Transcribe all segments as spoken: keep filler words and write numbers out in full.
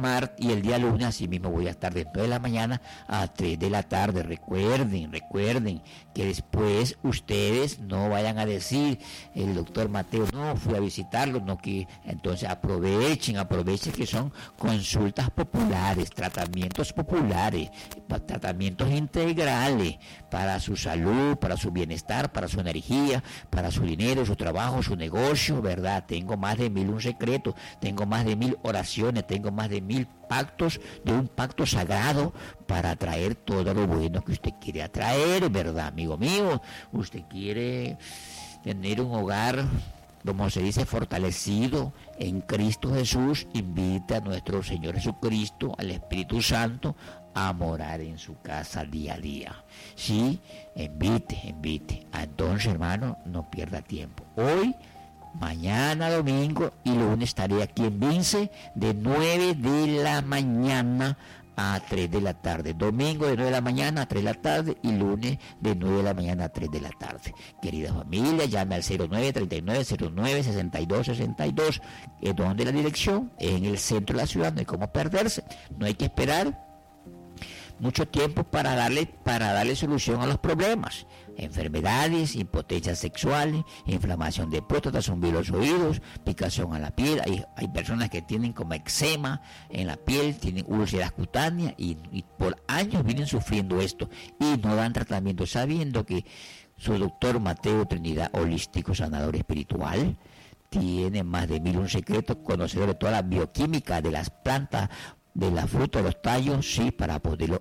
martes y el día lunes así mismo voy a estar de nueve de la mañana a tres de la tarde. Recuerden, recuerden que después ustedes no vayan a decir, el doctor Mateo no fui a visitarlo, no que entonces aprovechen, aprovechen que son consultas populares, tratamientos populares, tratamientos integrales para su salud, para su bienestar, para su energía, para su dinero, su trabajo, su negocio, ¿verdad? Tengo más de mil un secretos, tengo más de mil oraciones, tengo más de mil pactos, de un pacto sagrado para atraer todo lo bueno que usted quiere atraer, ¿verdad, amigo mío? Usted quiere tener un hogar, como se dice, fortalecido en Cristo Jesús, invite a nuestro Señor Jesucristo, al Espíritu Santo, a morar en su casa día a día. Sí, invite, invite. Entonces, hermano, no pierda tiempo. Hoy, mañana domingo y lunes estaré aquí en Vince de nueve de la mañana a tres de la tarde. Domingo de nueve de la mañana a tres de la tarde y lunes de nueve de la mañana a tres de la tarde. Querida familia, llame al cero nueve treinta y nueve cero nueve sesenta y dos sesenta y dos. ¿Es donde la dirección? En el centro de la ciudad, no hay cómo perderse. No hay que esperar mucho tiempo para darle, para darle solución a los problemas. Enfermedades, impotencias sexuales, inflamación de próstata, zumbido los oídos, picación a la piel. Hay, hay personas que tienen como eczema en la piel, tienen úlceras cutáneas y, y por años vienen sufriendo esto y no dan tratamiento, sabiendo que su doctor Mateo Trinidad, holístico sanador espiritual, tiene más de mil un secretos, conocedor de toda la bioquímica de las plantas, de la fruta, de los tallos, sí, para poderlo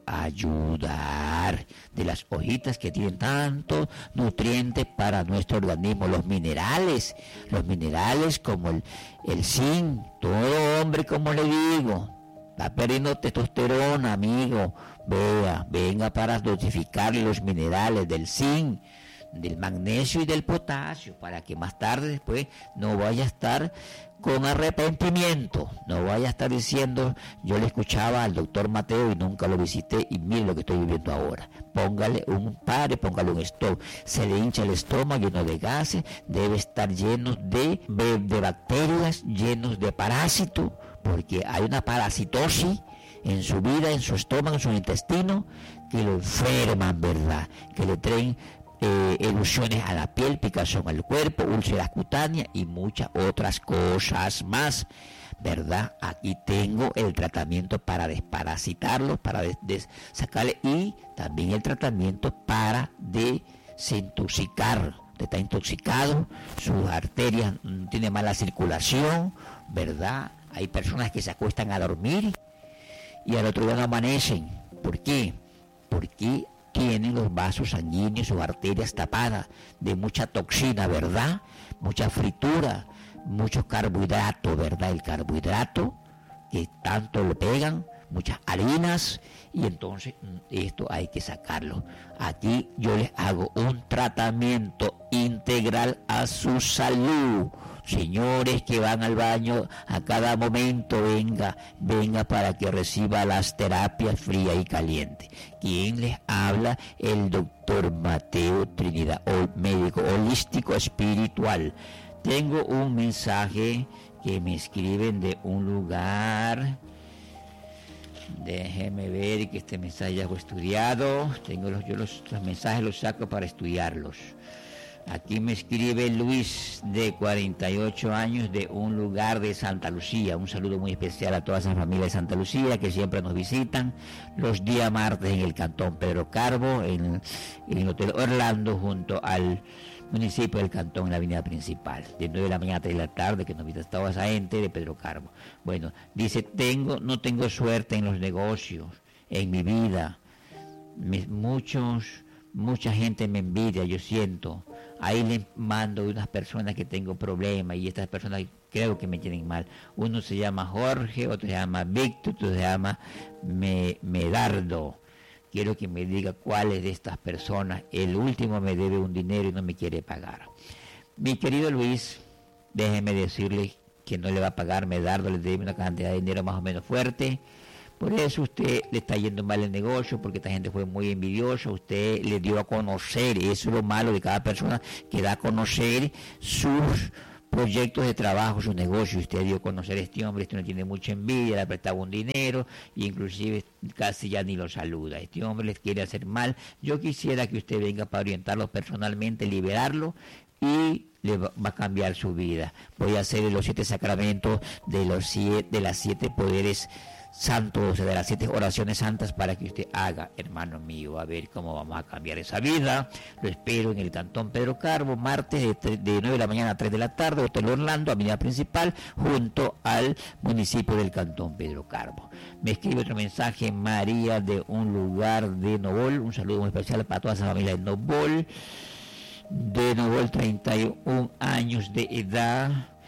ayudar, de las hojitas que tienen tantos nutrientes para nuestro organismo, los minerales, los minerales como el, el zinc. Todo hombre, como le digo, está perdiendo testosterona, amigo, vea, venga para dosificarle los minerales del zinc, del magnesio y del potasio, para que más tarde después no vaya a estar con arrepentimiento, no vaya a estar diciendo, yo le escuchaba al doctor Mateo y nunca lo visité y mire lo que estoy viviendo ahora. Póngale un pare, póngale un stop, se le hincha el estómago lleno de gases, debe estar lleno de, de, de bacterias, llenos de parásitos, porque hay una parasitosis en su vida, en su estómago, en su intestino, que lo enferman, ¿verdad? Que le traen Eh, erupciones a la piel, picazón al cuerpo, úlceras cutáneas y muchas otras cosas más, ¿verdad? Aquí tengo el tratamiento para desparasitarlo, para des- des- sacarle, y también el tratamiento para desintoxicar. Usted está intoxicado, sus arterias mm, tienen mala circulación, ¿verdad? Hay personas que se acuestan a dormir y al otro día no amanecen. ¿Por qué? Porque tienen los vasos sanguíneos, sus arterias tapadas de mucha toxina, ¿verdad? Mucha fritura, muchos carbohidratos, ¿verdad? El carbohidrato que tanto le pegan, muchas harinas, y entonces esto hay que sacarlo. Aquí yo les hago un tratamiento integral a su salud. Señores que van al baño a cada momento, venga, venga para que reciba las terapias fría y caliente. ¿Quién les habla? El doctor Mateo Trinidad, médico holístico espiritual. Tengo un mensaje que me escriben de un lugar. Déjeme ver que este mensaje ya fue estudiado. Tengo los, yo los, los mensajes los saco para estudiarlos. Aquí me escribe Luis, de cuarenta y ocho años, de un lugar de Santa Lucía. Un saludo muy especial a toda esa familia de Santa Lucía que siempre nos visitan los días martes en el Cantón Pedro Carbo, en, en el Hotel Orlando, junto al municipio del Cantón, en la avenida principal, de nueve de la mañana a tres de la tarde, que nos visita toda esa gente de Pedro Carbo. Bueno, dice, tengo, no tengo suerte en los negocios, en mi vida. Me, muchos, mucha gente me envidia, yo siento. Ahí le mando a unas personas que tengo problemas y estas personas creo que me tienen mal. Uno se llama Jorge, otro se llama Víctor, otro se llama Me, Medardo. Quiero que me diga cuáles de estas personas. El último me debe un dinero y no me quiere pagar. Mi querido Luis, déjeme decirle que no le va a pagar. Medardo le debe una cantidad de dinero más o menos fuerte. Por eso usted le está yendo mal el negocio, porque esta gente fue muy envidiosa. Usted le dio a conocer, y eso es lo malo de cada persona, que da a conocer sus proyectos de trabajo, su negocio. Usted dio a conocer a este hombre, este hombre tiene mucha envidia, le ha prestado un dinero y inclusive casi ya ni lo saluda. Este hombre les quiere hacer mal. Yo quisiera que usted venga para orientarlo personalmente, liberarlo y le va, va a cambiar su vida. Voy a hacer los siete sacramentos de los siete, de las siete poderes santos, o sea, de las siete oraciones santas para que usted haga, hermano mío, a ver cómo vamos a cambiar esa vida. Lo espero en el Cantón Pedro Carbo, martes de, tre- de nueve de la mañana a tres de la tarde, Hotel Orlando, avenida principal, junto al municipio del Cantón Pedro Carbo. Me escribe otro mensaje, María, de un lugar de Novol, un saludo muy especial para toda esa familia de Novol, de Novol, treinta y un años de edad.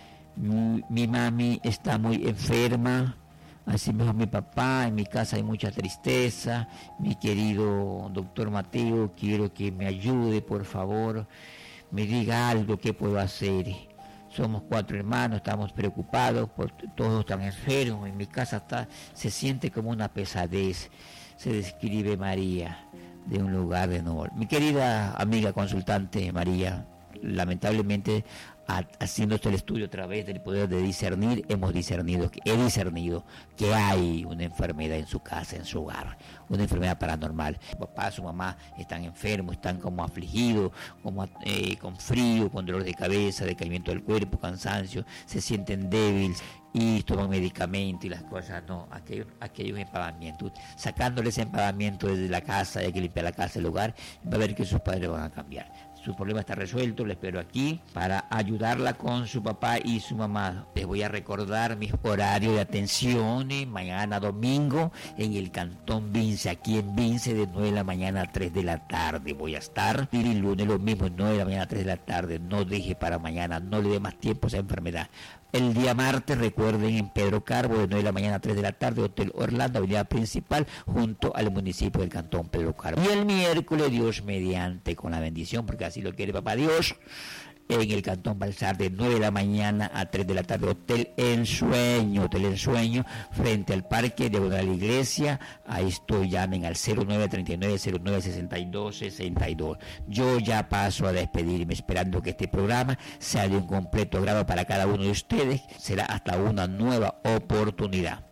Mi, mi mami está muy enferma. Así mismo mi papá, en mi casa hay mucha tristeza. Mi querido doctor Mateo, quiero que me ayude, por favor, me diga algo que puedo hacer. Somos cuatro hermanos, estamos preocupados, por todos están enfermos, en mi casa está, se siente como una pesadez. Se describe María, de un lugar de Novol. Mi querida amiga consultante María, lamentablemente, haciendo este estudio a través del poder de discernir, hemos discernido, he discernido que hay una enfermedad en su casa, en su hogar, una enfermedad paranormal. Su papá, su mamá están enfermos, están como afligidos, como eh, con frío, con dolor de cabeza, decaimiento del cuerpo, cansancio, se sienten débiles y toman medicamentos y las cosas, no, aquí, aquí hay un empavamiento, sacándole ese empavamiento desde la casa, hay que limpiar la casa, el hogar, va a ver que sus padres van a cambiar. Su problema está resuelto, le espero aquí para ayudarla con su papá y su mamá. Les voy a recordar mis horarios de atención, eh, mañana domingo en el Cantón Vince, aquí en Vince, de nueve de la mañana a tres de la tarde voy a estar. Y el lunes lo mismo, nueve de la mañana a tres de la tarde, no deje para mañana, no le dé más tiempo a esa enfermedad. El día martes, recuerden, en Pedro Carbo, de nueve de la mañana a tres de la tarde, Hotel Orlando, avenida principal, junto al municipio del Cantón Pedro Carbo. Y el miércoles, Dios mediante, con la bendición, porque así lo quiere Papá Dios, en el Cantón Balsar, de nueve de la mañana a tres de la tarde, Hotel Ensueño, Hotel Ensueño, frente al parque, diagonal a la iglesia. Ahí estoy, llamen al cero nueve treinta y nueve cero nueve sesenta y dos sesenta y dos. Yo ya paso a despedirme, esperando que este programa sea de un completo agrado para cada uno de ustedes. Será hasta una nueva oportunidad.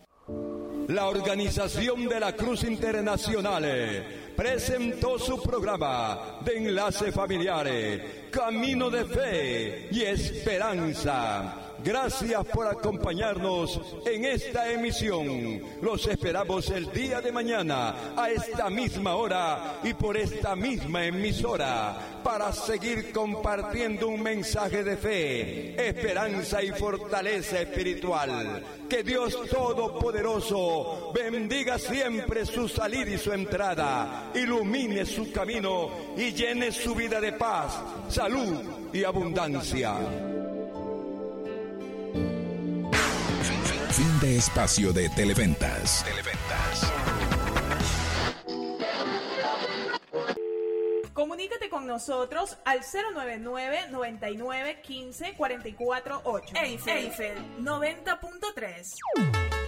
La Organización de la Cruz Internacional presentó su programa de Enlace Familiares, Camino de Fe y Esperanza. Gracias por acompañarnos en esta emisión. Los esperamos el día de mañana a esta misma hora y por esta misma emisora para seguir compartiendo un mensaje de fe, esperanza y fortaleza espiritual. Que Dios Todopoderoso bendiga siempre su salida y su entrada, ilumine su camino y llene su vida de paz, salud y abundancia. Fin de espacio de Televentas. Televentas. Comunícate con nosotros al cero nueve nueve, noventa y nueve, quince, cuarenta y cuatro, ocho. Eiffel, Eiffel noventa punto tres.